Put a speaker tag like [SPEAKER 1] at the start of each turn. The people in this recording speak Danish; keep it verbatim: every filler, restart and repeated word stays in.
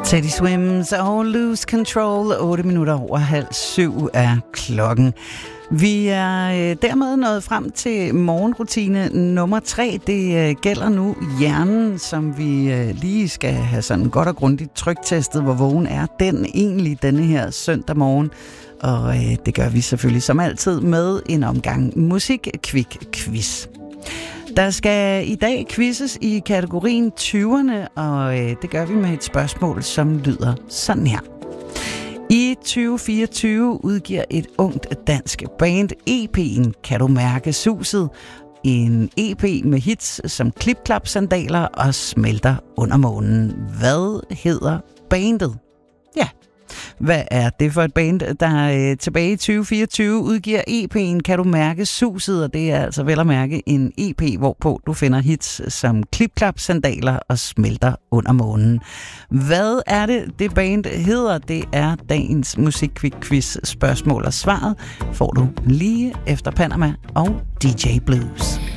[SPEAKER 1] Teddy Swims og Lose Control. otte minutter over halv syv er klokken. Vi er dermed nået frem til morgenrutine nummer tre. Det gælder nu hjernen, som vi lige skal have sådan godt og grundigt tryktestet, hvor vågen er den egentlig denne her søndag morgen. Og det gør vi selvfølgelig som altid med en omgang musik-kvik-quiz. Der skal i dag quizzes i kategorien tyverne, og det gør vi med et spørgsmål, som lyder sådan her. I tyve fireogtyve udgiver et ungt dansk band E P'en Kan du mærke suset? En E P med hits som Klip-klap-sandaler og Smelter under månen. Hvad hedder bandet? Ja. Hvad er det for et band, der øh, tilbage i tyve fireogtyve udgiver E P'en Kan du mærke suset? Og det er altså vel at mærke en E P, hvorpå du finder hits som Klip-klap, sandaler og Smelter under månen. Hvad er det, det band hedder? Det er dagens musik-quiz spørgsmål, og svaret får du lige efter Panama og D J Blues.